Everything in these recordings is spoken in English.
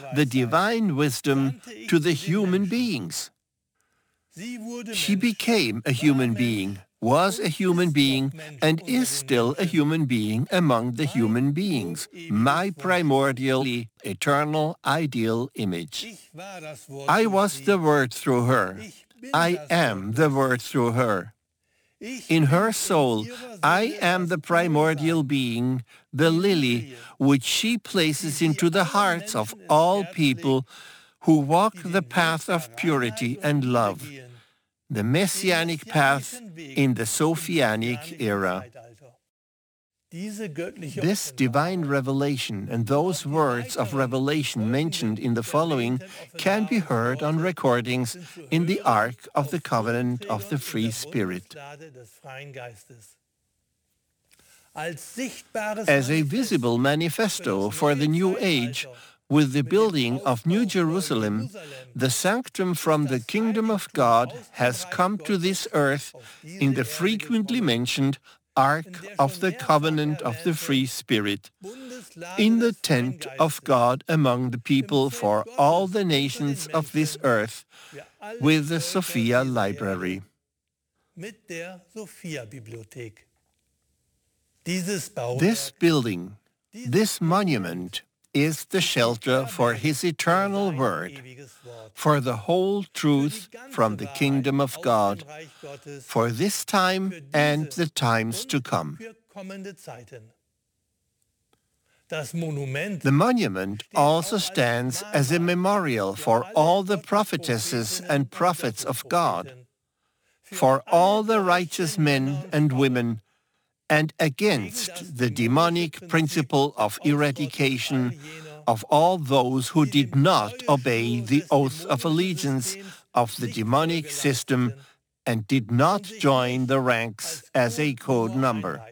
the divine wisdom to the human beings. She became a human being, was a human being, and is still a human being among the human beings, my primordial, eternal, ideal image. I was the Word through her. I am the Word through her. In her soul, I am the primordial being, the lily, which she places into the hearts of all people who walk the path of purity and love, the Messianic path in the Sophianic era. This divine revelation and those words of revelation mentioned in the following can be heard on recordings in the Ark of the Covenant of the Free Spirit. As a visible manifesto for the New Age, with the building of New Jerusalem, the sanctum from the kingdom of God has come to this earth in the frequently mentioned Ark of the Covenant of the Free Spirit, in the tent of God among the people for all the nations of this earth, with the Sophia Library. This building, this monument, is the shelter for His eternal Word, for the whole truth from the kingdom of God, for this time and the times to come. The monument also stands as a memorial for all the prophetesses and prophets of God, for all the righteous men and women, and against the demonic principle of eradication of all those who did not obey the oath of allegiance of the demonic system and did not join the ranks as a code number.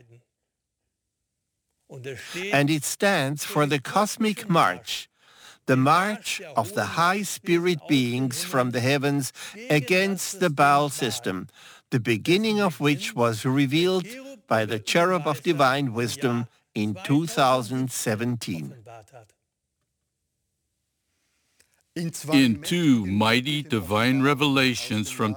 And it stands for the cosmic march, the march of the high spirit beings from the heavens against the Baal system, the beginning of which was revealed by the Cherub of Divine Wisdom in 2017. In two mighty divine revelations from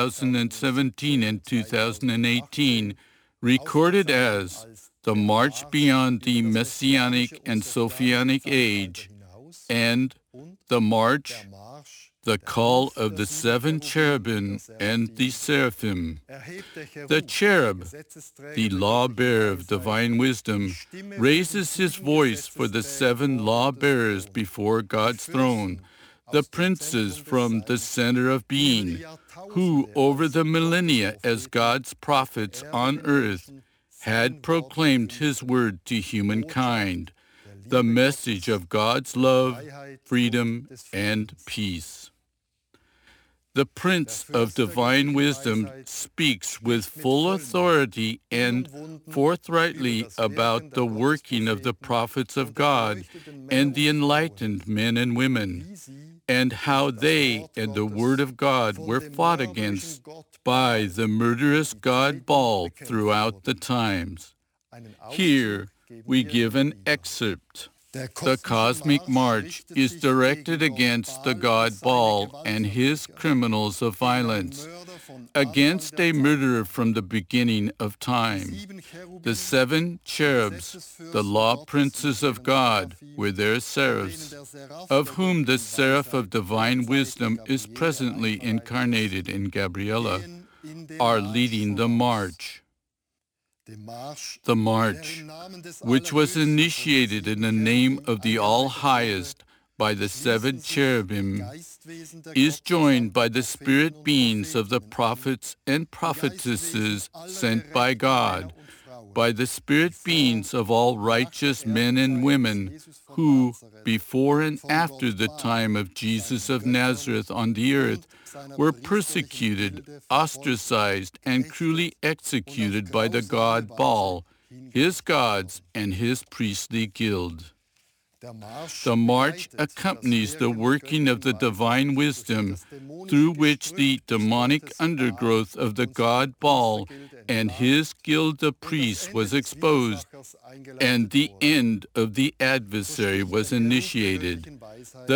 2017 and 2018, recorded as The March Beyond the Messianic and Sophianic Age and The March, the Call of the Seven Cherubim and the Seraphim. The cherub, the law-bearer of divine wisdom, raises his voice for the seven law-bearers before God's throne, the princes from the center of being, who over the millennia as God's prophets on earth had proclaimed His word to humankind, the message of God's love, freedom, and peace. The Prince of Divine Wisdom speaks with full authority and forthrightly about the working of the prophets of God and the enlightened men and women, and how they and the Word of God were fought against by the murderous god Baal throughout the times. Here we give an excerpt. The cosmic march is directed against the god Baal and his criminals of violence, against a murderer from the beginning of time. The seven cherubs, the law princes of God, were their seraphs, of whom the seraph of divine wisdom is presently incarnated in Gabriella, are leading the march. The march, which was initiated in the name of the All-Highest by the seven cherubim, is joined by the spirit beings of the prophets and prophetesses sent by God, by the spirit beings of all righteous men and women who, before and after the time of Jesus of Nazareth on the earth, were persecuted, ostracized, and cruelly executed by the god Baal, his gods, and his priestly guild. The march accompanies the working of the divine wisdom through which the demonic undergrowth of the god Baal and his guild of priests was exposed, and the end of the adversary was initiated.